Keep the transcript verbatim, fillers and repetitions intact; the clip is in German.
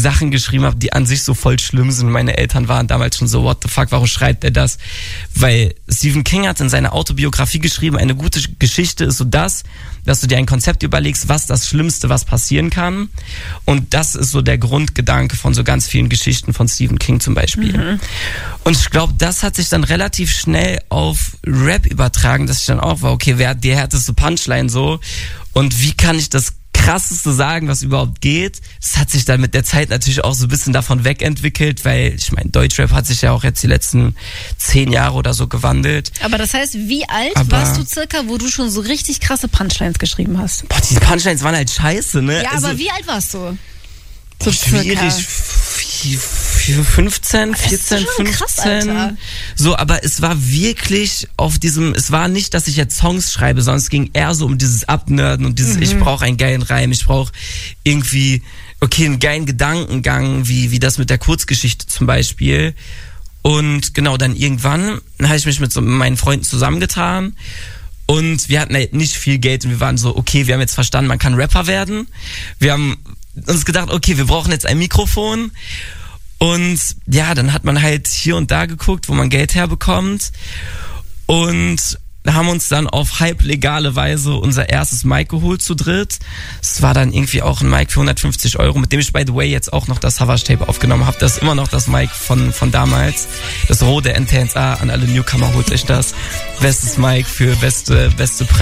Sachen geschrieben habe, die an sich so voll schlimm sind. Meine Eltern waren damals schon so, what the fuck, warum schreibt er das? Weil Stephen King hat in seiner Autobiografie geschrieben, eine gute Geschichte ist so das, dass du dir ein Konzept überlegst, was das Schlimmste, was passieren kann. Und das ist so der Grundgedanke von so ganz vielen Geschichten von Stephen King zum Beispiel. Mhm. Und ich glaube, das hat sich dann relativ schnell auf Rap übertragen, dass ich dann auch war, okay, wer hat die härteste Punchline so? Und wie kann ich das Krasseste sagen, was überhaupt geht? Das hat sich dann mit der Zeit natürlich auch so ein bisschen davon wegentwickelt, weil ich meine, Deutschrap hat sich ja auch jetzt die letzten zehn Jahre oder so gewandelt. Aber das heißt, wie alt Aber warst du circa, wo du schon so richtig krasse Punchlines geschrieben hast? Boah, diese Punchlines waren halt scheiße, ne? Ja, also, aber wie alt warst du? So boah, schwierig. fünfzehn, vierzehn, fünfzehn. Krass, Alter. So, aber es war wirklich auf diesem, es war nicht, dass ich jetzt Songs schreibe, sondern es ging eher so um dieses Abnörden und dieses, mhm. ich brauche einen geilen Reim, ich brauche irgendwie, okay, einen geilen Gedankengang, wie, wie das mit der Kurzgeschichte zum Beispiel. Und genau, dann irgendwann habe ich mich mit so meinen Freunden zusammengetan und wir hatten halt nicht viel Geld und wir waren so, okay, wir haben jetzt verstanden, man kann Rapper werden. Wir haben uns gedacht, okay, wir brauchen jetzt ein Mikrofon. Und ja, dann hat man halt hier und da geguckt, wo man Geld herbekommt. Und haben uns dann auf halblegale Weise unser erstes Mic geholt zu dritt. Es war dann irgendwie auch ein Mic für hundertfünfzig Euro, mit dem ich, by the way, jetzt auch noch das Savage-Tape aufgenommen habe. Das ist immer noch das Mic von von damals. Das Rode N T eins A, an alle Newcomer, holt euch das. Bestes Mic für beste, beste Preise.